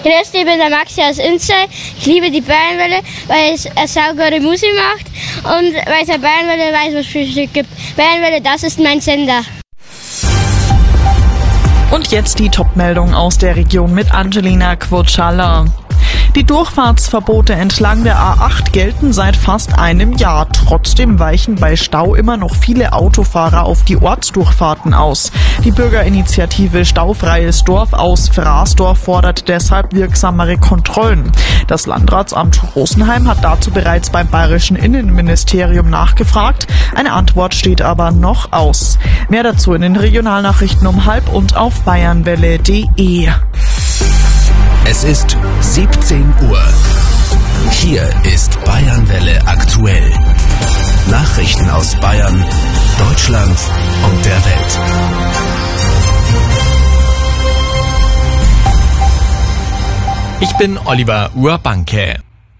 Grüß dich, ich bin der Maxi aus Inzell. Ich liebe die Bayernwelle, weil es eine saugute Musik macht und weil es eine Bayernwelle weiß, was es Frühstück gibt. Bayernwelle, das ist mein Sender. Und jetzt die Top-Meldung aus der Region mit Angelina Quotschalla. Die Durchfahrtsverbote entlang der A8 gelten seit fast einem Jahr. Trotzdem weichen bei Stau immer noch viele Autofahrer auf die Ortsdurchfahrten aus. Die Bürgerinitiative Staufreies Dorf aus Fraßdorf fordert deshalb wirksamere Kontrollen. Das Landratsamt Rosenheim hat dazu bereits beim bayerischen Innenministerium nachgefragt. Eine Antwort steht aber noch aus. Mehr dazu in den Regionalnachrichten um 12:30 und auf bayernwelle.de. Es ist 17 Uhr. Hier ist Bayernwelle aktuell. Nachrichten aus Bayern, Deutschland und der Welt. Ich bin Oliver Urbanke.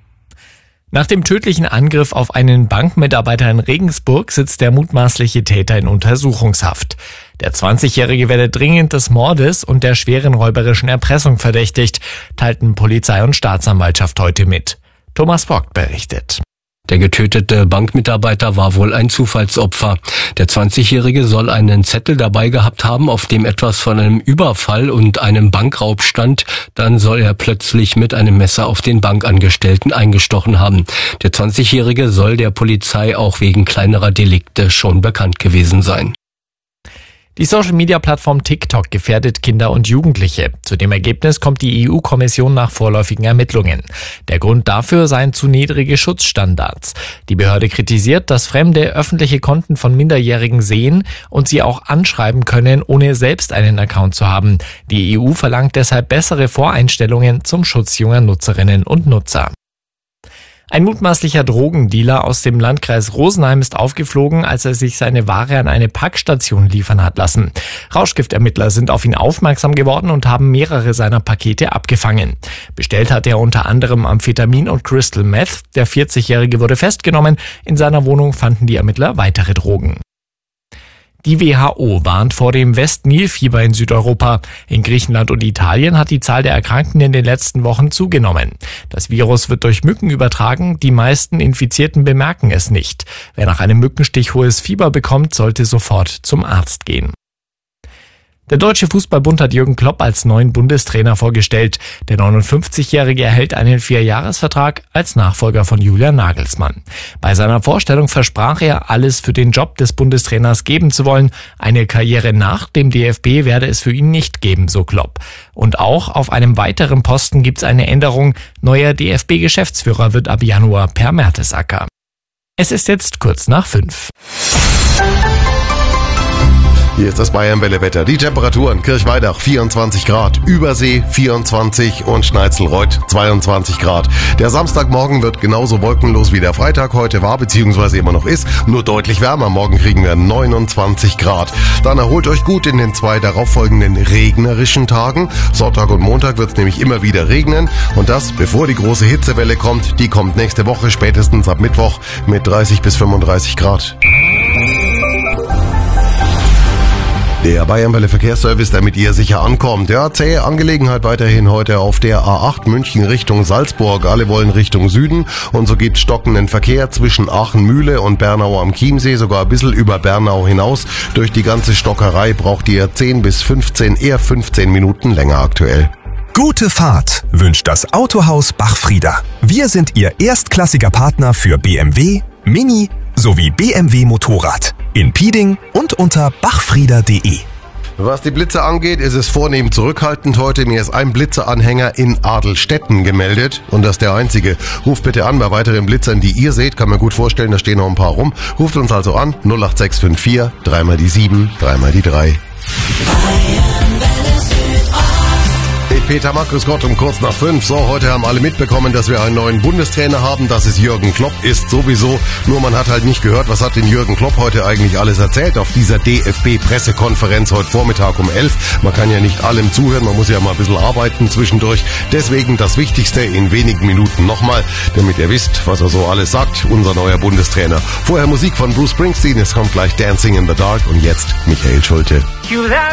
Nach dem tödlichen Angriff auf einen Bankmitarbeiter in Regensburg sitzt der mutmaßliche Täter in Untersuchungshaft. Der 20-Jährige werde dringend des Mordes und der schweren räuberischen Erpressung verdächtigt, teilten Polizei und Staatsanwaltschaft heute mit. Thomas Vogt berichtet. Der getötete Bankmitarbeiter war wohl ein Zufallsopfer. Der 20-Jährige soll einen Zettel dabei gehabt haben, auf dem etwas von einem Überfall und einem Bankraub stand. Dann soll er plötzlich mit einem Messer auf den Bankangestellten eingestochen haben. Der 20-Jährige soll der Polizei auch wegen kleinerer Delikte schon bekannt gewesen sein. Die Social-Media-Plattform TikTok gefährdet Kinder und Jugendliche. Zu dem Ergebnis kommt die EU-Kommission nach vorläufigen Ermittlungen. Der Grund dafür seien zu niedrige Schutzstandards. Die Behörde kritisiert, dass Fremde öffentliche Konten von Minderjährigen sehen und sie auch anschreiben können, ohne selbst einen Account zu haben. Die EU verlangt deshalb bessere Voreinstellungen zum Schutz junger Nutzerinnen und Nutzer. Ein mutmaßlicher Drogendealer aus dem Landkreis Rosenheim ist aufgeflogen, als er sich seine Ware an eine Packstation liefern hat lassen. Rauschgiftermittler sind auf ihn aufmerksam geworden und haben mehrere seiner Pakete abgefangen. Bestellt hat er unter anderem Amphetamin und Crystal Meth. Der 40-Jährige wurde festgenommen. In seiner Wohnung fanden die Ermittler weitere Drogen. Die WHO warnt vor dem West-Nil-Fieber in Südeuropa. In Griechenland und Italien hat die Zahl der Erkrankten in den letzten Wochen zugenommen. Das Virus wird durch Mücken übertragen. Die meisten Infizierten bemerken es nicht. Wer nach einem Mückenstich hohes Fieber bekommt, sollte sofort zum Arzt gehen. Der Deutsche Fußballbund hat Jürgen Klopp als neuen Bundestrainer vorgestellt. Der 59-Jährige erhält einen 4-Jahres-Vertrag als Nachfolger von Julian Nagelsmann. Bei seiner Vorstellung versprach er, alles für den Job des Bundestrainers geben zu wollen. Eine Karriere nach dem DFB werde es für ihn nicht geben, so Klopp. Und auch auf einem weiteren Posten gibt es eine Änderung. Neuer DFB-Geschäftsführer wird ab Januar Per Mertesacker. Es ist jetzt 5:45. Hier ist das Bayernwelle-Wetter. Die Temperaturen: Kirchweidach 24 Grad, Übersee 24 und Schneizelreuth 22 Grad. Der Samstagmorgen wird genauso wolkenlos wie der Freitag heute war bzw. immer noch ist, nur deutlich wärmer. Morgen kriegen wir 29 Grad. Dann erholt euch gut in den 2 darauffolgenden regnerischen Tagen. Sonntag und Montag wird es nämlich immer wieder regnen und das, bevor die große Hitzewelle kommt. Die kommt nächste Woche, spätestens ab Mittwoch mit 30 bis 35 Grad. Der Bayernwelle Verkehrsservice, damit ihr sicher ankommt. Ja, zähe Angelegenheit weiterhin heute auf der A8 München Richtung Salzburg. Alle wollen Richtung Süden und so gibt's stockenden Verkehr zwischen Aachen-Mühle und Bernau am Chiemsee, sogar ein bisschen über Bernau hinaus. Durch die ganze Stockerei braucht ihr 10 bis 15, eher 15 Minuten länger aktuell. Gute Fahrt wünscht das Autohaus Bachfrieder. Wir sind Ihr erstklassiger Partner für BMW, Mini sowie BMW Motorrad. In Pieding und unter bachfrieder.de. Was die Blitze angeht, ist es vornehm zurückhaltend heute. Mir ist ein Blitzeanhänger in Adelstetten gemeldet und das ist der einzige. Ruft bitte an bei weiteren Blitzern, die ihr seht. Kann mir gut vorstellen, da stehen noch ein paar rum. Ruft uns also an 08654 3 mal die 7, 3 mal die 3. Peter Mack, grüß Gott, um 5:45. So, heute haben alle mitbekommen, dass wir einen neuen Bundestrainer haben. Das ist Jürgen Klopp, ist sowieso. Nur man hat halt nicht gehört, was hat denn Jürgen Klopp heute eigentlich alles erzählt auf dieser DFB-Pressekonferenz heute Vormittag um 11. Man kann ja nicht allem zuhören, man muss ja mal ein bisschen arbeiten zwischendurch. Deswegen das Wichtigste in wenigen Minuten nochmal, damit ihr wisst, was er so alles sagt, unser neuer Bundestrainer. Vorher Musik von Bruce Springsteen, es kommt gleich Dancing in the Dark und jetzt Michael Schulte.